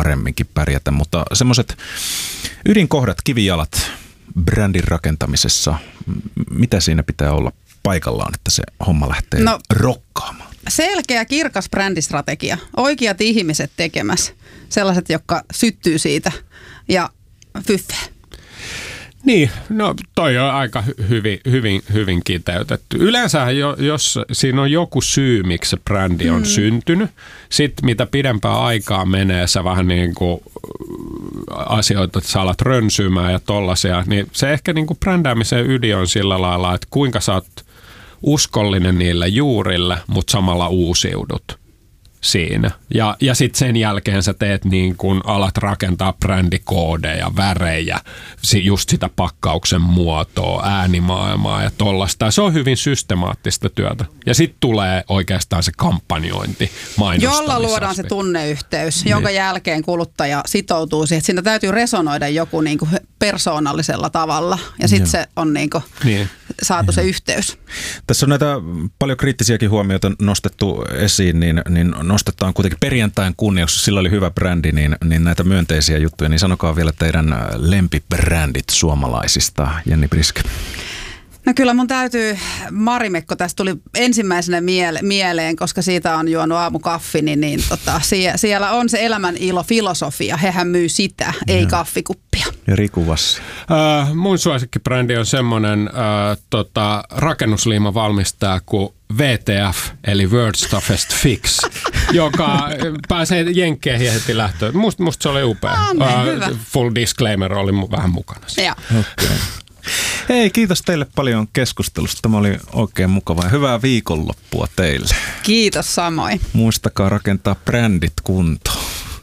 paremminkin pärjätä, mutta semmoiset ydinkohdat, kivijalat brändin rakentamisessa, mitä siinä pitää olla paikallaan, että se homma lähtee rokkaamaan? Selkeä, kirkas brändistrategia. Oikeat ihmiset tekemässä. Sellaiset, jotka syttyy siitä ja fyffää. Niin, no toi on aika hyvin kiteytetty. Yleensähän jos siinä on joku syy, miksi se brändi on syntynyt, sitten mitä pidempään aikaa menee, sä vähän niin kuin asioita, että sä alat rönsyymään ja tollasia, niin se ehkä niin kuin brändäämisen ydin on sillä lailla, että kuinka sä oot uskollinen niille juurille, mutta samalla uusiudut siinä. Ja sitten sen jälkeen sä teet niin kun alat rakentaa brändikoodeja, värejä, just sitä pakkauksen muotoa, äänimaailmaa ja tollaista. Se on hyvin systemaattista työtä. Ja sitten tulee oikeastaan se kampanjointi, mainostamisaspekti. Jolla luodaan se tunneyhteys, jonka jälkeen kuluttaja sitoutuu siihen. Siinä täytyy resonoida joku niinku persoonallisella tavalla. Ja sitten se on niinku saatu se yhteys. Tässä on näitä paljon kriittisiäkin huomioita nostettu esiin, niin nostetaan kuitenkin perjantain kunniaksi, sillä oli hyvä brändi, niin näitä myönteisiä juttuja, niin sanokaa vielä teidän lempibrändit suomalaisista, Jenni Priske. No kyllä mun täytyy, Marimekko tästä tuli ensimmäisenä mieleen, koska siitä on juonut aamukaffi, niin siellä on se elämän ilo filosofia. Hehän myy sitä, ei kaffikuppia. Ja Riku Vassi. Mun suosikkibrändi on semmoinen rakennusliiman valmistaja kuin VTF, eli World's Toughest Fix, joka pääsee jenkkeihin heti lähtöön. Musta se oli upea. Full disclaimer oli vähän mukana. Okay. Hei, kiitos teille paljon keskustelusta. Tämä oli oikein mukavaa ja hyvää viikonloppua teille. Kiitos samoin. Muistakaa rakentaa brändit kuntoon.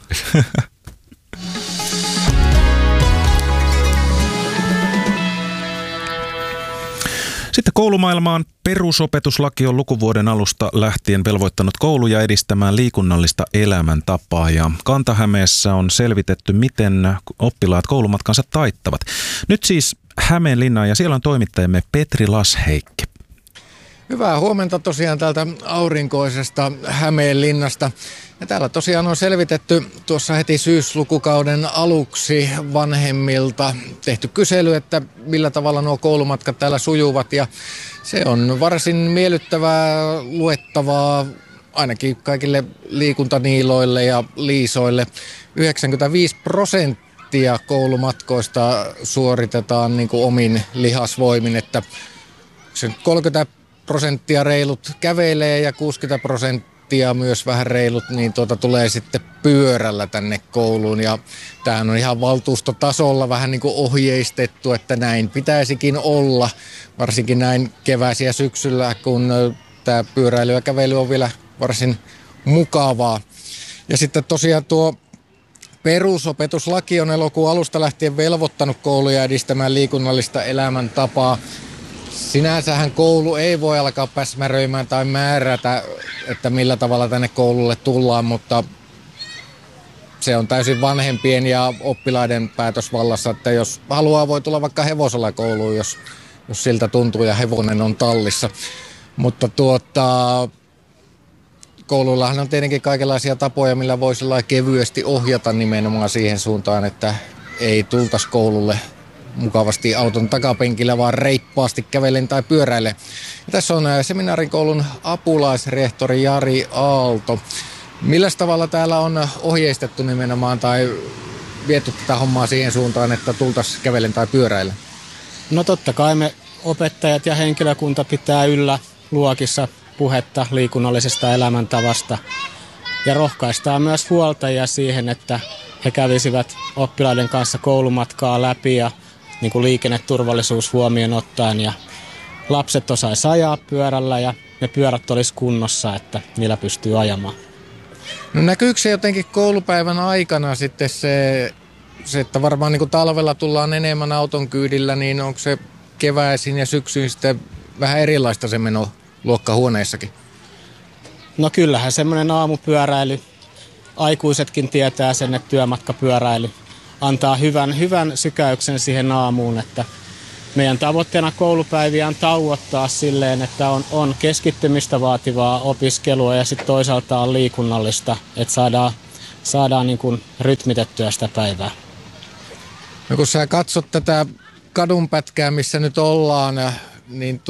Sitten koulumaailmaan. Perusopetuslaki on lukuvuoden alusta lähtien velvoittanut kouluja edistämään liikunnallista elämäntapaa ja Kanta-Hämeessä on selvitetty, miten oppilaat koulumatkansa taittavat. Nyt siis Hämeenlinnaan ja siellä on toimittajamme Petri Lasheikki. Hyvää huomenta tosiaan täältä aurinkoisesta Hämeenlinnasta. Ja täällä tosiaan on selvitetty tuossa heti syyslukukauden aluksi vanhemmilta tehty kysely, että millä tavalla nuo koulumatkat täällä sujuvat. Ja se on varsin miellyttävää luettavaa ainakin kaikille liikuntaniiloille ja liisoille. 95% koulumatkoista suoritetaan niin kuin omin lihasvoimin, että 30% reilut kävelee ja 60% myös vähän reilut, niin tulee sitten pyörällä tänne kouluun. Ja tämähän on ihan valtuustotasolla vähän niin kuin ohjeistettu, että näin pitäisikin olla, varsinkin näin keväisin ja syksyllä, kun tämä pyöräily ja kävely on vielä varsin mukavaa. Ja sitten tosiaan tuo perusopetuslaki on elokuun alusta lähtien velvoittanut kouluja edistämään liikunnallista elämäntapaa. Sinänsähän koulu ei voi alkaa päsmäröimään tai määrätä, että millä tavalla tänne koululle tullaan, mutta se on täysin vanhempien ja oppilaiden päätösvallassa, että jos haluaa, voi tulla vaikka hevosella kouluun, jos siltä tuntuu ja hevonen on tallissa. Mutta kouluillahan on tietenkin kaikenlaisia tapoja, millä voisi kevyesti ohjata nimenomaan siihen suuntaan, että ei tultaisi koululle mukavasti auton takapenkillä, vaan reippaasti kävellen tai pyöräille. Ja tässä on seminaarikoulun apulaisrehtori Jari Aalto. Millä tavalla täällä on ohjeistettu nimenomaan tai viety tätä hommaa siihen suuntaan, että tultaisiin kävellen tai pyöräille? No totta kai me opettajat ja henkilökunta pitää yllä luokissa puhetta liikunnallisesta elämäntavasta ja rohkaistaan myös huoltajia siihen, että he kävisivät oppilaiden kanssa koulumatkaa läpi ja niin kuin liikenneturvallisuus huomioon ottaen ja lapset osaisi ajaa pyörällä ja ne pyörät olisi kunnossa, että niillä pystyy ajamaan. No näkyykö se jotenkin koulupäivän aikana sitten se että varmaan niin kuin talvella tullaan enemmän auton kyydillä, niin onko se keväisin ja syksyin sitten vähän erilaista se meno luokkahuoneissakin? No kyllähän semmoinen aamupyöräily, aikuisetkin tietää sen, että työmatkapyöräily antaa hyvän sykäyksen siihen aamuun, että meidän tavoitteena koulupäiviä on tauottaa silleen, että on keskittymistä vaativaa opiskelua ja sitten toisaalta on liikunnallista, että saadaan niin kuin rytmitettyä sitä päivää. No kun sä katsot tätä kadunpätkää, missä nyt ollaan, niin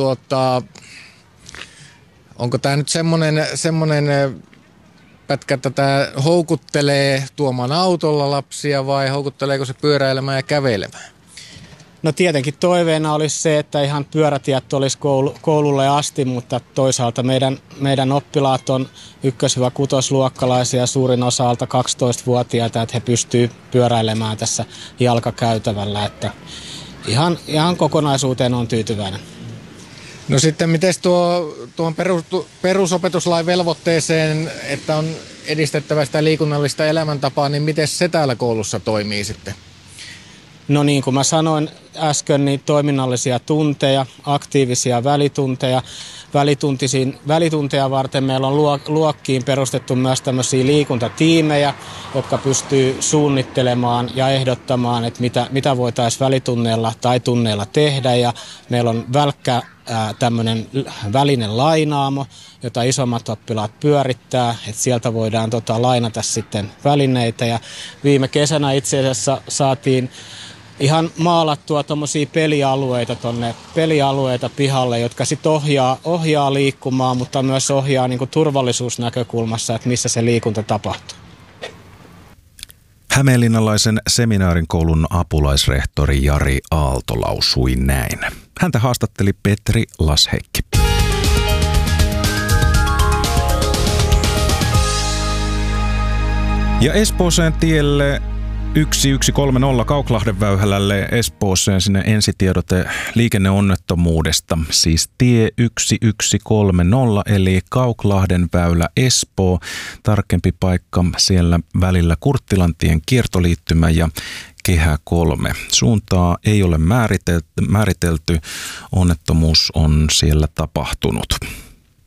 onko tämä nyt semmoinen pätkä, että tämä houkuttelee tuomaan autolla lapsia vai houkutteleeko se pyöräilemään ja kävelemään? No tietenkin toiveena olisi se, että ihan pyörätiet olisi koululle asti, mutta toisaalta meidän oppilaat on 1-6-luokkalaisia suurin osa alta 12-vuotiaita, että he pystyvät pyöräilemään tässä jalkakäytävällä, että ihan kokonaisuuteen on tyytyväinen. No sitten miten tuon perusopetuslain velvoitteeseen, että on edistettävä sitä liikunnallista elämäntapaa, niin miten se täällä koulussa toimii sitten? No niin kuin mä sanoin äsken, niin toiminnallisia tunteja, aktiivisia välitunteja. Välitunteja varten meillä on luokkiin perustettu myös tämmöisiä liikuntatiimejä, jotka pystyy suunnittelemaan ja ehdottamaan, että mitä voitaisiin välitunneilla tai tunneilla tehdä. Ja meillä on välkkä tämmöinen välinen lainaamo, jota isommat oppilaat pyörittää, että sieltä voidaan lainata sitten välineitä. Ja viime kesänä itse asiassa saatiin ihan maalattua tuommoisia pelialueita pihalle, jotka sitten ohjaa liikkumaan, mutta myös ohjaa niinku turvallisuusnäkökulmassa, että missä se liikunta tapahtuu. Hämeenlinnalaisen seminaarin koulun apulaisrehtori Jari Aalto lausui näin. Häntä haastatteli Petri Lasheikki. Ja Espooseen tielle 1130 Kauklahden väyhälälle Espooseen sinne ensitiedote liikenneonnettomuudesta. Siis tie 1130 eli Kauklahden väylä Espoo. Tarkempi paikka siellä välillä Kurttilantien kiertoliittymä ja Kehä 3. Suuntaa ei ole määritelty. Onnettomuus on siellä tapahtunut.